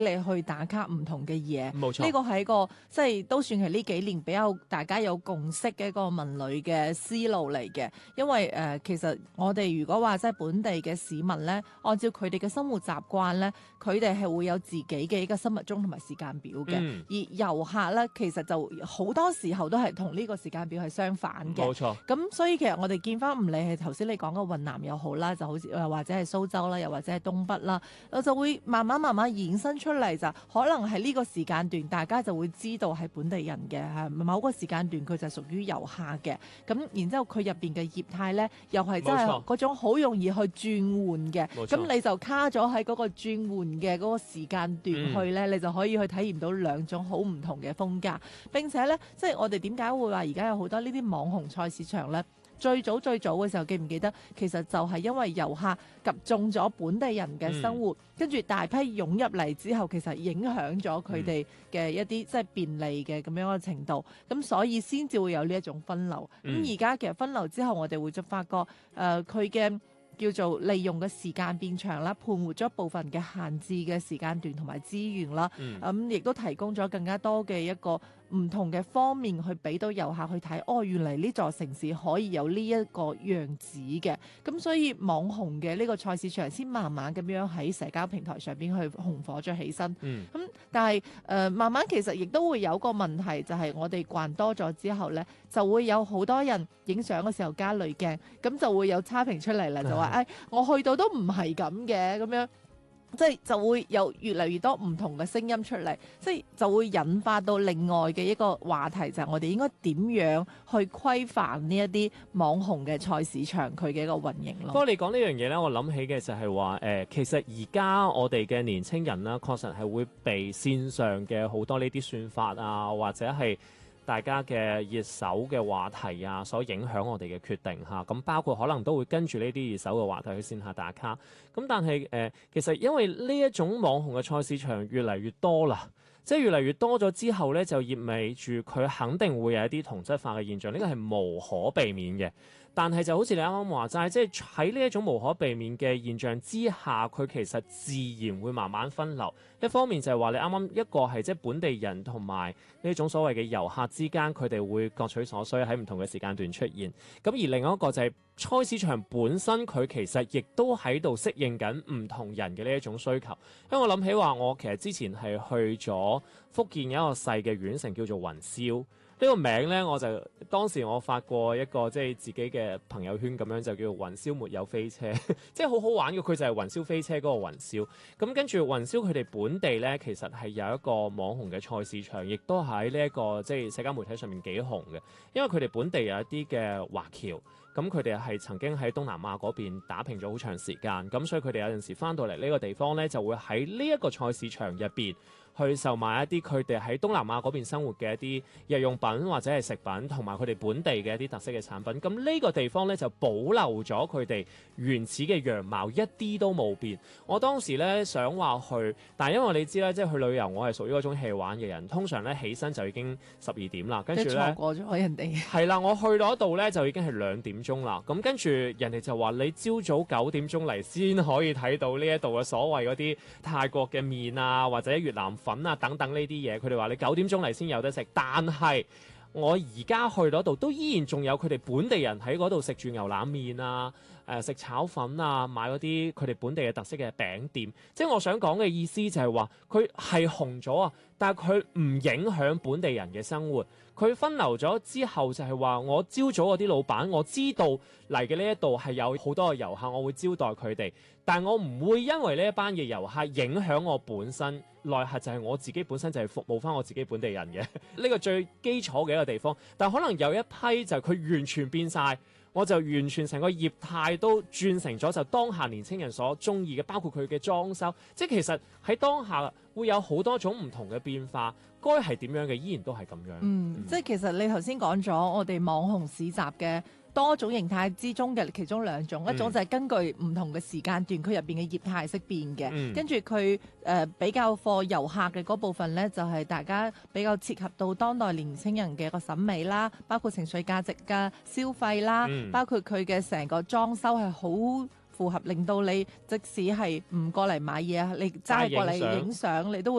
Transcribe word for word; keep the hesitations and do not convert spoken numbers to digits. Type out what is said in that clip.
你去打卡唔同嘅嘢。 冇錯， 呢個係一個即係都算係呢幾年比較大家有共識嘅一個文旅嘅思路嚟嘅。因為誒、呃、其實我哋如果話即係本地嘅市民咧，按照佢哋嘅生活習慣咧，佢哋係會有自己嘅一個生物鐘同埋時間表嘅。 嗯， 而遊客咧，其實就好多時候都係同呢個時間表係相反嘅。 冇錯， 咁所以其實我哋見翻唔理係頭先你講嘅雲南又好啦，就好似誒或者係蘇州啦，又或者係東北啦，我就會慢慢慢慢衍生出嚟，就可能係呢個時間段大家就會知道係本地人嘅，係某個時間段佢就屬於遊客嘅。咁然之後佢入邊嘅業態咧，又係真係冇錯嗰種好容易去轉換嘅。 冇錯咁你就卡咗喺嗰個轉換嘅嗰個時間段去咧， 嗯、 你就可以去體驗到兩種好唔同嘅風格。並且咧，即係我哋點解會話而家有好多呢啲網紅菜市場咧？最早最早嘅時候記唔記得？其實就係因為遊客及中咗本地人嘅生活，跟住、嗯、大批湧入嚟之後，其實影響咗佢哋嘅一啲即係便利嘅咁樣嘅程度，咁所以先至會有呢一種分流。咁而家其實分流之後，我哋會就發覺誒佢嘅叫做利用嘅時間變長啦，盤活咗部分嘅閒置嘅時間段同埋資源啦，咁亦都提供咗更加多嘅一個唔同嘅方面去俾到遊客去睇，哦，原嚟呢座城市可以有呢一個樣子嘅，咁所以網紅嘅呢個菜市場先慢慢咁樣喺社交平台上邊去紅火咗起身。咁、 嗯嗯、但係誒、呃、慢慢其實亦都會有個問題，就係、是、我哋慣多咗之後呢，就會有好多人影相嘅時候加濾鏡，咁就會有差評出嚟啦，就話誒、哎、我去到都唔係咁嘅咁樣。即係就會有越嚟越多唔同嘅聲音出嚟，即係就會引發到另外嘅一個話題，就係、是、我哋應該點樣去規範呢一啲網紅嘅菜市場佢嘅一個運營咯。 不過你講呢樣嘢咧，我諗起嘅就係話誒，其實而家我哋嘅年青人啦，確實係會被線上嘅好多呢啲算法啊，或者係大家嘅熱搜嘅話題啊，所影響我哋嘅決定嚇。咁包括可能都會跟住呢啲熱搜嘅話題去線下打卡。咁但係誒、呃，其實因為呢一種網紅嘅菜市場越嚟越多啦，即係越嚟越多咗之後咧，就意味住佢肯定會有一啲同質化嘅現象，呢個係無可避免嘅。但係就好似你啱啱話齋，即係喺呢一種無可避免嘅現象之下，佢其實自然會慢慢分流。一方面就係話你啱啱一個係即係本地人同埋呢種所謂嘅遊客之間，佢哋會各取所需喺唔同嘅時間段出現。咁而另外一個就係菜市場本身，佢其實亦都喺度適應緊唔同人嘅呢一種需求。因為我諗起話，我其實之前係去咗福建有一個細嘅縣城叫做雲霄。呢個名呢，我就當時我發過一個即係自己嘅朋友圈咁樣，就叫做雲霄沒有飛車，即係好好玩嘅。佢就係雲霄飛車嗰個雲霄。咁跟住雲霄佢哋本地呢，其實係有一個網紅嘅菜市場，亦都喺呢一個即係社交媒體上面幾紅嘅。因為佢哋本地有一啲嘅華僑，咁佢哋係曾經喺東南亞嗰邊打拼咗好長時間，咁所以佢哋有陣時翻到嚟呢個地方呢，就會喺呢一個菜市場入邊去售賣一啲佢哋喺東南亞嗰邊生活嘅一啲日用品或者係食品，同埋佢哋本地嘅一啲特色嘅產品。咁呢個地方呢，就保留咗佢哋原始嘅樣貌，一啲都冇變。我當時呢，想話去，但係因為你知啦，即係去旅遊，我係屬於嗰種戲玩嘅人，通常呢，起身就已經十二點啦，跟住呢， 錯過咗人哋。 係啦，我去到度呢，就已經係兩點鐘啦。咁跟住人哋就話你朝早九點鐘嚟先可以睇到呢一度嘅所謂嗰啲泰國嘅麵啊，或者越南粉啊等等呢啲嘢。佢哋話你九點鐘嚟先有得食，但係我而家去到度都依然仲有佢哋本地人喺嗰度食住牛腩麵啊，誒、呃、食炒粉啊，買嗰啲佢哋本地嘅特色嘅餅店。即係我想講嘅意思就係話佢係紅咗啊，但係佢唔影響本地人嘅生活。佢分流咗之後就係話，我朝早嗰啲老闆，我知道嚟嘅呢一度係有好多嘅遊客，我會招待佢哋，但我唔會因為呢一班嘅遊客影響我本身內核，就係我自己本身就係服務翻我自己本地人嘅呢個最基礎嘅一個地方。但可能有一批就係佢完全變晒，我就完全成個業態都轉成咗就當下年青人所中意嘅，包括佢嘅裝修，即係其實喺當下會有好多種唔同嘅變化，該係點樣嘅依然都係咁樣。 嗯，嗯即係其實你頭先講咗我哋網紅市集嘅多種形態之中嘅其中兩種，嗯、一種就係根據唔同嘅時間段，佢入邊嘅業態係識變嘅，嗯、跟住佢誒比較貨遊客嘅嗰部分呢，就係、是、大家比較切合到當代年輕人嘅一個審美啦，包括情緒價值嘅消費啦，嗯、包括佢嘅成個裝修係好符合，令到你即使係唔過嚟買嘢啊，你齋過嚟影相，你都會